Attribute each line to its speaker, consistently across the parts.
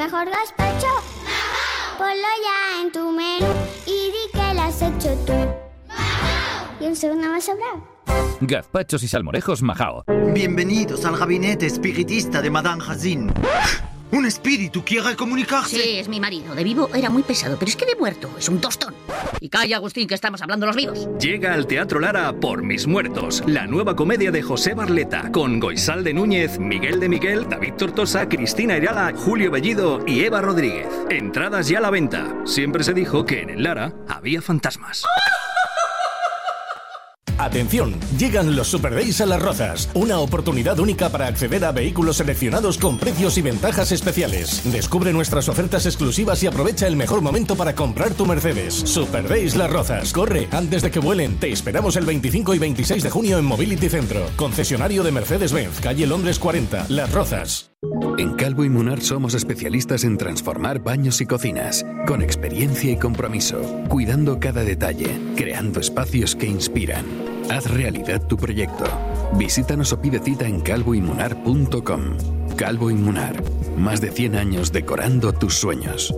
Speaker 1: mejor gazpacho? Ponlo ya en tu menú y di que lo has hecho tú. Y un segundo me ha sobrado.
Speaker 2: Gazpachos y salmorejos Majao.
Speaker 3: Bienvenidos al gabinete espiritista de Madame Hazin. ¿Un espíritu quiere comunicarse?
Speaker 4: Sí, es mi marido. De vivo era muy pesado, pero es que de muerto es un tostón. Y calla, Agustín, que estamos hablando los vivos.
Speaker 5: Llega al Teatro Lara Por mis muertos, la nueva comedia de José Barleta, con Goizalde Núñez, Miguel de Miguel, David Tortosa, Cristina Irala, Julio Bellido y Eva Rodríguez. Entradas ya a la venta. Siempre se dijo que en el Lara había fantasmas.
Speaker 6: Atención, llegan los Super Days a Las Rozas, una oportunidad única para acceder a vehículos seleccionados con precios y ventajas especiales. Descubre nuestras ofertas exclusivas y aprovecha el mejor momento para comprar tu Mercedes. Super Days Las Rozas, corre antes de que vuelen. Te esperamos el 25 y 26 de junio en Mobility Centro, concesionario de Mercedes-Benz, calle Londres 40, Las Rozas.
Speaker 7: En Calvo y Munar somos especialistas en transformar baños y cocinas, con experiencia y compromiso, cuidando cada detalle, creando espacios que inspiran. Haz realidad tu proyecto. Visítanos o pide cita en calvoymunar.com. Calvo y Munar, más de 100 años decorando tus sueños.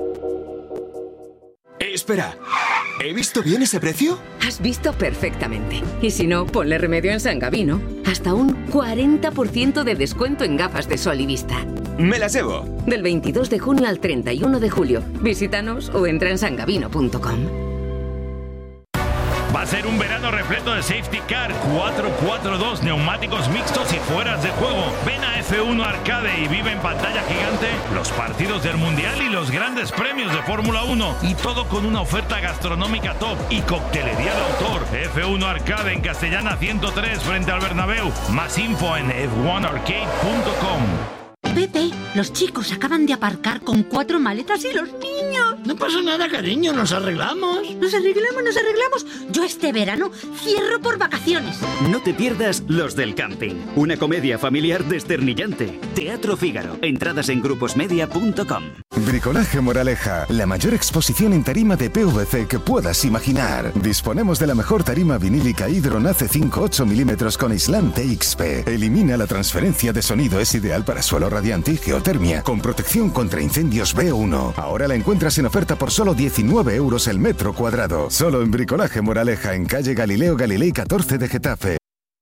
Speaker 8: Espera, ¿he visto bien ese precio?
Speaker 9: Has visto perfectamente. Y si no, ponle remedio en San Gabino. Hasta un 40% de descuento en gafas de sol y vista.
Speaker 8: Me las llevo.
Speaker 9: Del 22 de junio al 31 de julio. Visítanos o entra en sangabino.com.
Speaker 10: Va a ser un verano repleto de Safety Car, 442, neumáticos mixtos y fueras de juego. Ven a F1 Arcade y vive en pantalla gigante los partidos del Mundial y los grandes premios de Fórmula 1. Y todo con una oferta gastronómica top y coctelería de autor. F1 Arcade en Castellana 103 frente al Bernabéu. Más info en f1arcade.com.
Speaker 4: Pepe, los chicos acaban de aparcar con 4 maletas y los niños.
Speaker 11: No pasa nada, cariño, nos arreglamos.
Speaker 4: Nos arreglamos. Yo este verano cierro por vacaciones.
Speaker 12: No te pierdas Los del Camping, una comedia familiar desternillante. Teatro Fígaro, entradas en gruposmedia.com.
Speaker 13: Bricolaje Moraleja, la mayor exposición en tarima de PVC que puedas imaginar. Disponemos de la mejor tarima vinílica Hydron AC5 8 mm con aislante XP. Elimina la transferencia de sonido, es ideal para suelo radiante y geotermia, con protección contra incendios B1. Ahora la encuentras en oferta por solo 19 euros el metro cuadrado. Solo en Bricolaje Moraleja, en calle Galileo Galilei 14 de Getafe.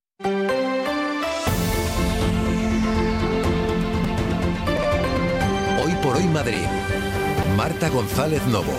Speaker 14: Hoy por hoy Madrid. Marta González Novo.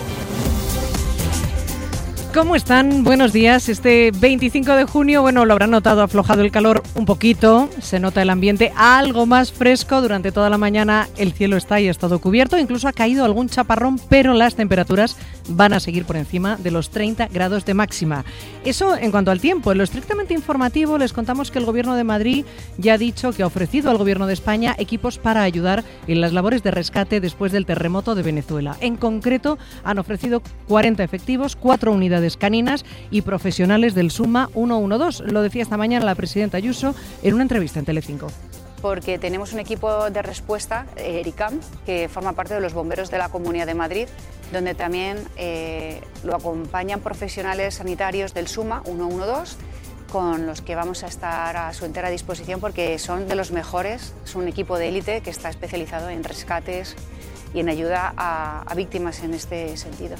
Speaker 15: ¿Cómo están? Buenos días. Este 25 de junio, bueno, lo habrán notado, ha aflojado el calor un poquito, se nota el ambiente algo más fresco. Durante toda la mañana el cielo está y ha estado cubierto, incluso ha caído algún chaparrón, pero las temperaturas van a seguir por encima de los 30 grados de máxima. Eso en cuanto al tiempo. En lo estrictamente informativo les contamos que el Gobierno de Madrid ya ha dicho que ha ofrecido al Gobierno de España equipos para ayudar en las labores de rescate después del terremoto de Venezuela. En concreto, han ofrecido 40 efectivos, 4 unidades caninas y profesionales del SUMA 112. Lo decía esta mañana la presidenta Ayuso en una entrevista en Telecinco.
Speaker 16: Porque tenemos un equipo de respuesta, ERICAM, que forma parte de los bomberos de la Comunidad de Madrid, donde también lo acompañan profesionales sanitarios del SUMA 112, con los que vamos a estar a su entera disposición porque son de los mejores, es un equipo de élite que está especializado en rescates y en ayuda a víctimas en este sentido.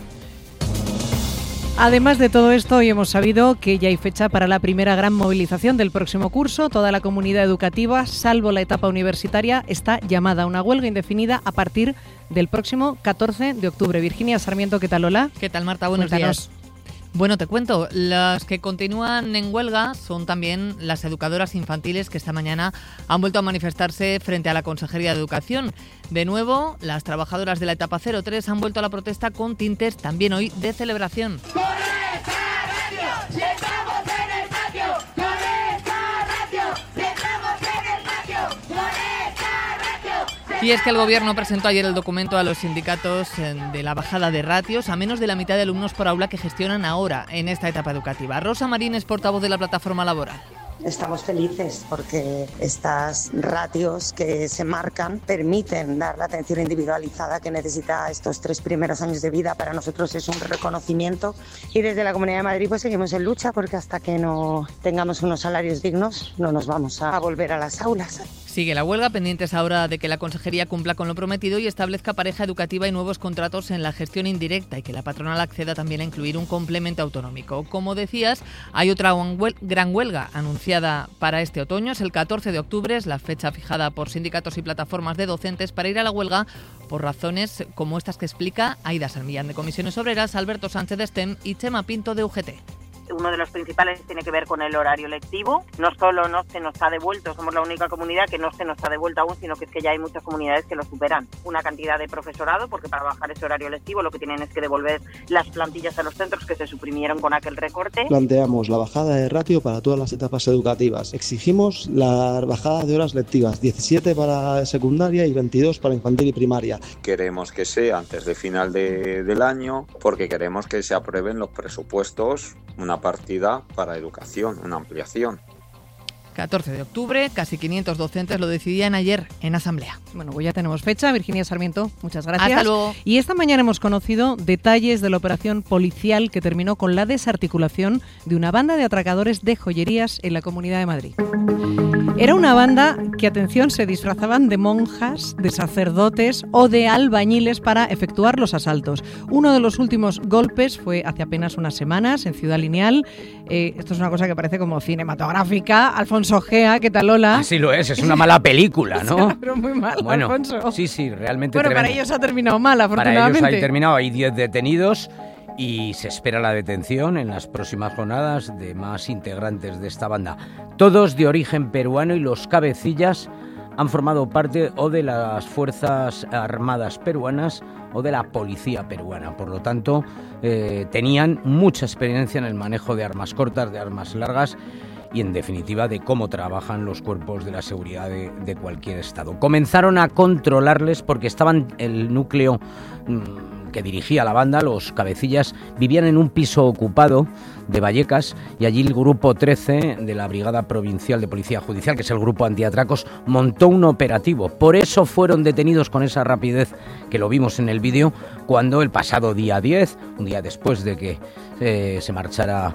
Speaker 15: Además de todo esto, hoy hemos sabido que ya hay fecha para la primera gran movilización del próximo curso. Toda la comunidad educativa, salvo la etapa universitaria, está llamada a una huelga indefinida a partir del próximo 14 de octubre. Virginia Sarmiento, ¿qué tal? Hola.
Speaker 17: ¿Qué tal, Marta? Buenos días. Bueno, te cuento, las que continúan en huelga son también las educadoras infantiles que esta mañana han vuelto a manifestarse frente a la Consejería de Educación. De nuevo, las trabajadoras de la etapa 03 han vuelto a la protesta con tintes también hoy de celebración.
Speaker 18: ¡Por esa radio! ¡Si estamos en el patio! ¡Por esa radio! ¡Si estamos en el patio! ¡Por esa radio!
Speaker 17: Y es que el Gobierno presentó ayer el documento a los sindicatos de la bajada de ratios a menos de la mitad de alumnos por aula que gestionan ahora en esta etapa educativa. Rosa Marín es portavoz de la plataforma laboral.
Speaker 19: Estamos felices porque estas ratios que se marcan permiten dar la atención individualizada que necesita estos 3 primeros años de vida. Para nosotros es un reconocimiento y desde la Comunidad de Madrid pues seguimos en lucha porque hasta que no tengamos unos salarios dignos no nos vamos a volver a las aulas.
Speaker 17: Sigue la huelga, pendientes ahora de que la Consejería cumpla con lo prometido y establezca pareja educativa y nuevos contratos en la gestión indirecta y que la patronal acceda también a incluir un complemento autonómico. Como decías, hay otra gran huelga anunciada para este otoño. Es el 14 de octubre, es la fecha fijada por sindicatos y plataformas de docentes para ir a la huelga por razones como estas que explica Aida San Millán de Comisiones Obreras, Alberto Sánchez de STEM y Chema Pinto de UGT.
Speaker 20: Uno de los principales tiene que ver con el horario lectivo. No solo no se nos ha devuelto, somos la única comunidad que no se nos ha devuelto aún, sino que es que ya hay muchas comunidades que lo superan. Una cantidad de profesorado, porque para bajar ese horario lectivo lo que tienen es que devolver las plantillas a los centros que se suprimieron con aquel recorte.
Speaker 21: Planteamos la bajada de ratio para todas las etapas educativas. Exigimos la bajada de horas lectivas, 17 para secundaria y 22 para infantil y primaria.
Speaker 22: Queremos que sea antes de final del año, porque queremos que se aprueben los presupuestos, una partida para educación, una ampliación.
Speaker 17: 14 de octubre, casi 500 docentes lo decidían ayer en asamblea.
Speaker 15: Bueno, pues ya tenemos fecha. Virginia Sarmiento, muchas gracias.
Speaker 17: Hasta luego.
Speaker 15: Y esta mañana hemos conocido detalles de la operación policial que terminó con la desarticulación de una banda de atracadores de joyerías en la Comunidad de Madrid. Era una banda que, atención, se disfrazaban de monjas, de sacerdotes o de albañiles para efectuar los asaltos. Uno de los últimos golpes fue hace apenas unas semanas en Ciudad Lineal. Esto es una cosa que parece como cinematográfica. Alfonso Gea, ¿qué tal, Lola?
Speaker 23: Así lo es una mala película, ¿no?
Speaker 15: Pero muy mal,
Speaker 23: bueno,
Speaker 15: Alfonso.
Speaker 23: Sí, realmente
Speaker 15: bueno,
Speaker 23: tremendo.
Speaker 15: Para ellos ha terminado mal, afortunadamente.
Speaker 23: Para ellos ha terminado, hay 10 detenidos y se espera la detención en las próximas jornadas de más integrantes de esta banda. Todos de origen peruano y los cabecillas han formado parte o de las Fuerzas Armadas peruanas o de la Policía peruana. Por lo tanto, tenían mucha experiencia en el manejo de armas cortas, de armas largas y, en definitiva, de cómo trabajan los cuerpos de la seguridad de cualquier estado. Comenzaron a controlarles porque estaban el núcleo que dirigía la banda, los cabecillas, vivían en un piso ocupado de Vallecas y allí el Grupo 13 de la Brigada Provincial de Policía Judicial, que es el grupo antiatracos, montó un operativo. Por eso fueron detenidos con esa rapidez que lo vimos en el vídeo cuando el pasado día 10, un día después de que se marchara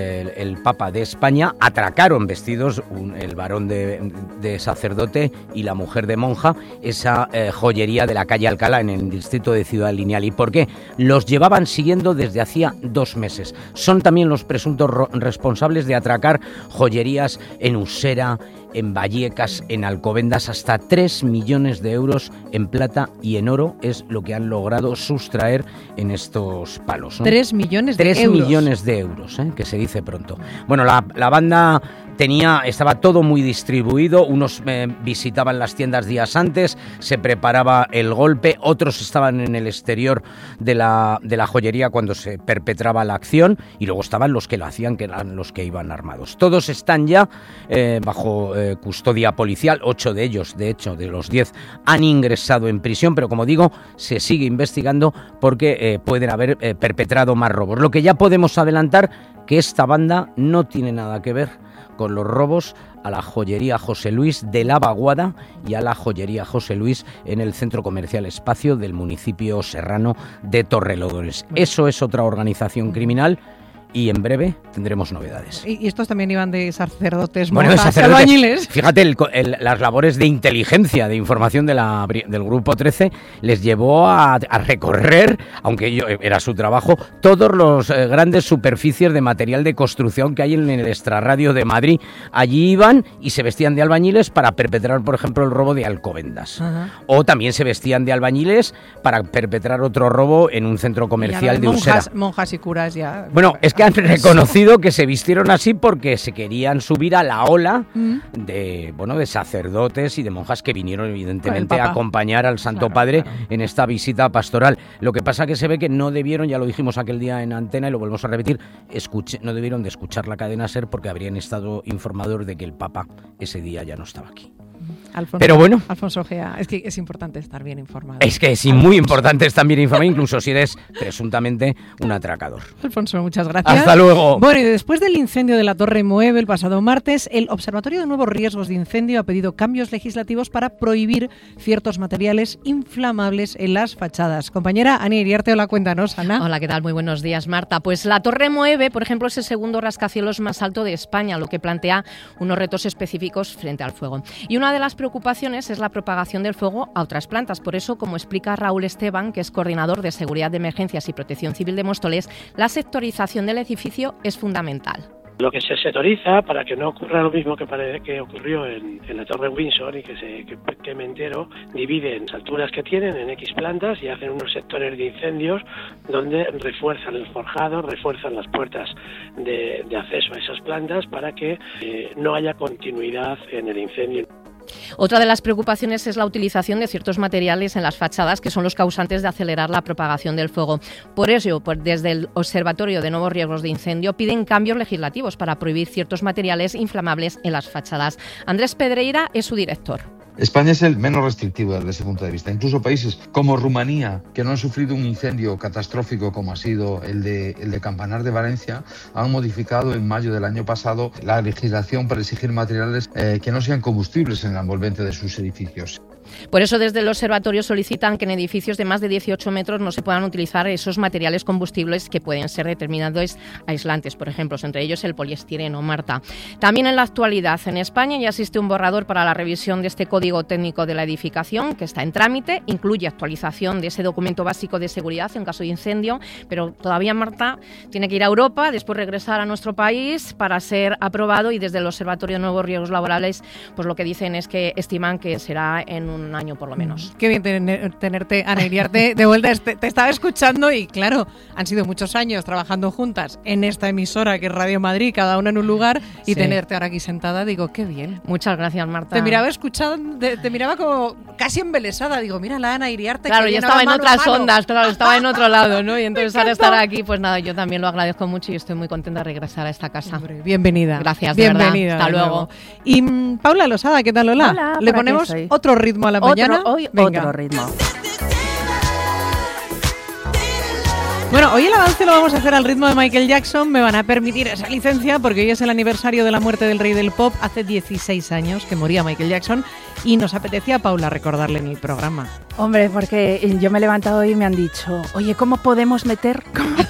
Speaker 23: el Papa de España, atracaron vestidos el varón de sacerdote y la mujer de monja esa joyería de la calle Alcalá en el distrito de Ciudad Lineal. ¿Y por qué? Los llevaban siguiendo desde hacía 2 meses. Son también los presuntos responsables de atracar joyerías en Usera, en Vallecas, en Alcobendas. Hasta 3 millones de euros en plata y en oro es lo que han logrado sustraer en estos palos, ¿no?
Speaker 15: 3 millones de euros.
Speaker 23: 3 millones de euros, que se dice pronto. Bueno, la banda estaba todo muy distribuido. Unos visitaban las tiendas días antes, se preparaba el golpe, otros estaban en el exterior de la joyería cuando se perpetraba la acción, y luego estaban los que lo hacían, que eran los que iban armados. Todos están ya bajo custodia policial. 8 de ellos, de hecho, de los 10, han ingresado en prisión, pero como digo, se sigue investigando porque pueden haber perpetrado más robos. Lo que ya podemos adelantar, que esta banda no tiene nada que ver con los robos a la joyería José Luis de la Vaguada y a la joyería José Luis en el centro comercial Espacio del municipio serrano de Torrelodones. Eso es otra organización criminal. Y en breve tendremos novedades.
Speaker 15: ¿Y estos también iban de sacerdotes, monjas, albañiles?
Speaker 23: Fíjate, las labores de inteligencia, de información del Grupo 13 les llevó a recorrer, aunque era su trabajo, todos los grandes superficies de material de construcción que hay en el extrarradio de Madrid. Allí iban y se vestían de albañiles para perpetrar, por ejemplo, el robo de Alcobendas. Ajá. O también se vestían de albañiles para perpetrar otro robo en un centro comercial de Usera.
Speaker 15: Monjas y curas ya.
Speaker 23: Bueno, es que han reconocido que se vistieron así porque se querían subir a la ola de sacerdotes y de monjas que vinieron evidentemente a acompañar al Santo Padre en esta visita pastoral. Lo que pasa que se ve que no debieron, ya lo dijimos aquel día en antena y lo volvemos a repetir, no debieron de escuchar la cadena SER porque habrían estado informados de que el Papa ese día ya no estaba aquí. Pero bueno,
Speaker 15: Alfonso Gea, es que es importante estar bien informado.
Speaker 23: Es que es muy importante estar bien informado, incluso si eres presuntamente un atracador.
Speaker 15: Alfonso, muchas gracias.
Speaker 23: Hasta luego.
Speaker 15: Bueno, y después del incendio de la Torre Moeve el pasado martes, el Observatorio de Nuevos Riesgos de Incendio ha pedido cambios legislativos para prohibir ciertos materiales inflamables en las fachadas. Compañera Ana Iriarte, hola, cuéntanos, Ana.
Speaker 24: Hola, ¿qué tal? Muy buenos días, Marta. Pues la Torre Moeve, por ejemplo, es el segundo rascacielos más alto de España, lo que plantea unos retos específicos frente al fuego. Y una de las preocupaciones es la propagación del fuego a otras plantas. Por eso, como explica Raúl Esteban, que es coordinador de Seguridad de Emergencias y Protección Civil de Móstoles, la sectorización del edificio es fundamental.
Speaker 1: Lo que se sectoriza para que no ocurra lo mismo que ocurrió en la Torre Windsor y que se queme entero, dividen las alturas que tienen en X plantas y hacen unos sectores de incendios donde refuerzan el forjado, refuerzan las puertas de acceso a esas plantas para que no haya continuidad en el incendio.
Speaker 24: Otra de las preocupaciones es la utilización de ciertos materiales en las fachadas que son los causantes de acelerar la propagación del fuego. Por ello, desde el Observatorio de Nuevos Riesgos de Incendio piden cambios legislativos para prohibir ciertos materiales inflamables en las fachadas. Andrés Pedreira es su director.
Speaker 2: España es el menos restrictivo desde ese punto de vista. Incluso países como Rumanía, que no han sufrido un incendio catastrófico como ha sido el de Campanar de Valencia, han modificado en mayo del año pasado la legislación para exigir materiales que no sean combustibles en el envolvente de sus edificios.
Speaker 24: Por eso desde el observatorio solicitan que en edificios de más de 18 metros no se puedan utilizar esos materiales combustibles que pueden ser determinados aislantes, por ejemplo, entre ellos el poliestireno, Marta. También en la actualidad en España ya existe un borrador para la revisión de este Código Técnico de la Edificación que está en trámite, incluye actualización de ese documento básico de seguridad en caso de incendio, pero todavía Marta tiene que ir a Europa, después regresar a nuestro país para ser aprobado y desde el Observatorio de Nuevos Riesgos Laborales pues lo que dicen es que estiman que será en un año por lo menos.
Speaker 15: Qué bien tenerte, Ana Iriarte, de vuelta. Te estaba escuchando y claro, han sido muchos años trabajando juntas en esta emisora que es Radio Madrid, cada una en un lugar, y tenerte ahora aquí sentada, digo, qué bien.
Speaker 24: Muchas gracias, Marta.
Speaker 15: Te miraba escuchando, te miraba como casi embelesada, digo, mira la Ana Iriarte.
Speaker 24: Claro,
Speaker 15: que
Speaker 24: yo estaba en otras ondas, claro, estaba en otro lado, ¿no? Y entonces ahora estar aquí, pues nada, yo también lo agradezco mucho y estoy muy contenta de regresar a esta casa.
Speaker 15: Hombre, bienvenida.
Speaker 24: Gracias,
Speaker 15: bienvenida.
Speaker 24: Hasta luego.
Speaker 15: Y Paula Losada, ¿qué tal, Lola?
Speaker 3: Hola,
Speaker 15: ¿Le ponemos otro ritmo a la mañana? Venga.
Speaker 3: Otro ritmo.
Speaker 15: Bueno, hoy el avance lo vamos a hacer al ritmo de Michael Jackson. Me van a permitir esa licencia porque hoy es el aniversario de la muerte del rey del pop. Hace 16 años que moría Michael Jackson y nos apetecía a Paula recordarle en el programa.
Speaker 3: Hombre, porque yo me he levantado hoy y me han dicho, oye, ¿cómo podemos meter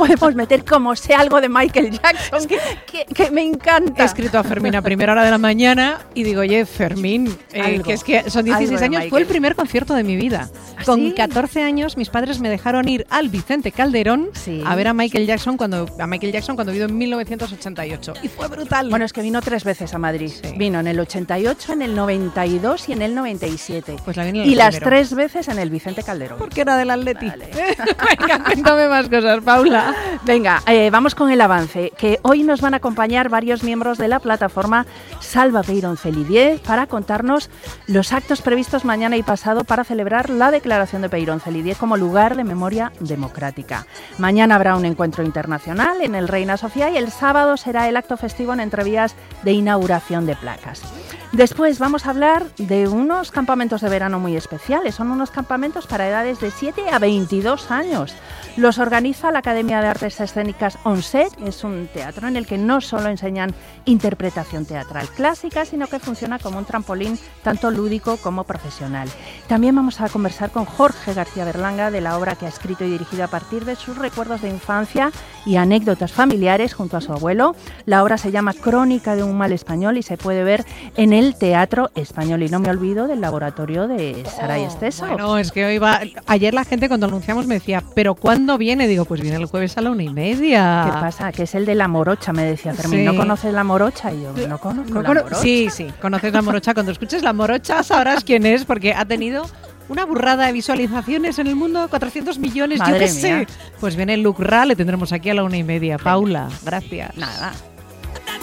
Speaker 3: como sea algo de Michael Jackson? que me encanta.
Speaker 15: He escrito a Fermín a primera hora de la mañana y digo, oye, Fermín, que es que son 16 años, fue el primer concierto de mi vida. Con 14 años mis padres me dejaron ir al Vicente Calderón a ver a Michael Jackson cuando vino en 1988 y fue brutal.
Speaker 3: Bueno, es que vino 3 veces a Madrid. Sí. Vino en el 88, en el 92 y en el 97.
Speaker 15: Pues la
Speaker 3: y las 3 veces en el Vicente Calderón.
Speaker 15: Porque era del Atleti. Vale. Venga, cuéntame más cosas, Paula.
Speaker 3: Venga, vamos con el avance, que hoy nos van a acompañar varios miembros de la plataforma Salva Peyroncelidie para contarnos los actos previstos mañana y pasado para celebrar la declaración de Peyroncelidie como lugar de memoria democrática. Mañana habrá un encuentro internacional en el Reina Sofía y el sábado será el acto festivo en Entrevías de inauguración de placas. Después vamos a hablar de unos campamentos de verano muy especiales. Son unos campamentos para edades de 7 a 22 años. Los organiza la Academia de Artes Escénicas ONSET. Es un teatro en el que no solo enseñan interpretación teatral clásica, sino que funciona como un trampolín tanto lúdico como profesional. También vamos a conversar con Jorge García Berlanga de la obra que ha escrito y dirigido a partir de sus recuerdos de infancia y anécdotas familiares junto a su abuelo. La obra se llama Crónica de un mal español y se puede ver en el Teatro Español. Y no me olvido del laboratorio de Saray Esteso.
Speaker 15: Bueno, es que ayer la gente cuando anunciamos me decía, ¿pero cuándo viene? Digo, pues viene el jueves a la 1:30.
Speaker 3: ¿Qué pasa? Que es el de la morocha, me decía Fermín. Sí. ¿No conoces la morocha? Y yo, no conozco la morocha.
Speaker 15: Sí, conoces la morocha. Cuando escuches la morocha sabrás quién es, porque ha tenido una burrada de visualizaciones en el mundo, 400 millones,
Speaker 3: Madre
Speaker 15: yo qué
Speaker 3: mía.
Speaker 15: sé. Pues viene Luc Ra, le tendremos aquí a la 1:30. Paula, gracias.
Speaker 3: Nada.